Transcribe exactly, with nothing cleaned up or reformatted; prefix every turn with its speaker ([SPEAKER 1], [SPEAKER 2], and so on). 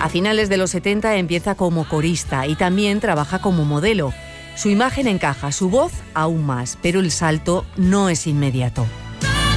[SPEAKER 1] A finales de los setenta empieza como corista y también trabaja como modelo. Su imagen encaja, su voz aún más, pero el salto no es inmediato.